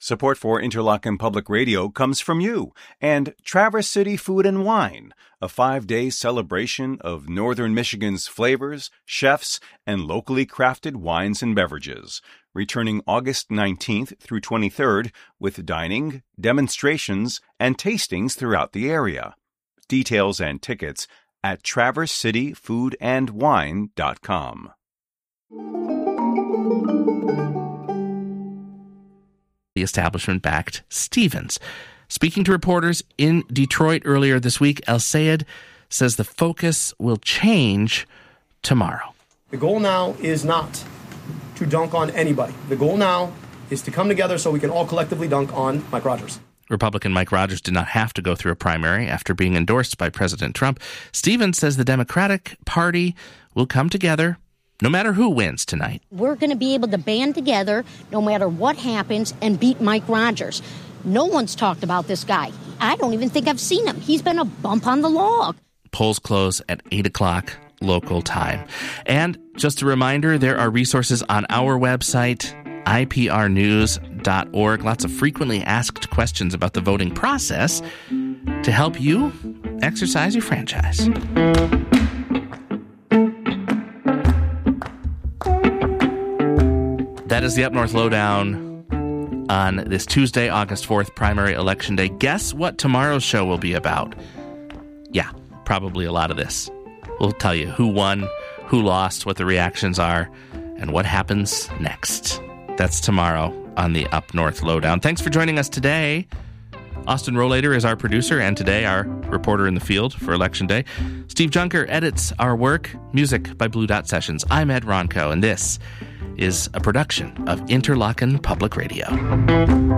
Support for Interlochen Public Radio comes from you and Traverse City Food and Wine, a 5-day celebration of Northern Michigan's flavors, chefs, and locally crafted wines and beverages, returning August 19th through 23rd with dining, demonstrations, and tastings throughout the area. Details and tickets at traversecityfoodandwine.com. The establishment-backed Stevens. Speaking to reporters in Detroit earlier this week, El Sayed says the focus will change tomorrow. The goal now is not to dunk on anybody. The goal now is to come together so we can all collectively dunk on Mike Rogers. Republican Mike Rogers did not have to go through a primary after being endorsed by President Trump. Stevens says the Democratic Party will come together no matter who wins tonight. We're going to be able to band together no matter what happens and beat Mike Rogers. No one's talked about this guy. I don't even think I've seen him. He's been a bump on the log. Polls close at 8 o'clock local time. And just a reminder, there are resources on our website, iprnews.org. Lots of frequently asked questions about the voting process to help you exercise your franchise. That is the Up North Lowdown on this Tuesday, August 4th, primary election day. Guess what tomorrow's show will be about? Yeah, probably a lot of this. We'll tell you who won, who lost, what the reactions are, and what happens next. That's tomorrow on the Up North Lowdown. Thanks for joining us today. Austin Rollader is our producer, and today our reporter in the field for Election Day. Steve Junker edits our work. Music by Blue Dot Sessions. I'm Ed Ronco, and this is a production of Interlochen Public Radio.